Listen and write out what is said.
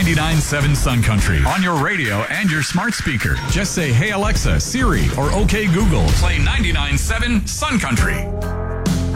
99.7 Sun Country on your radio and your smart speaker. Just say, "Hey Alexa, Siri," or "OK Google, play 99.7 Sun Country."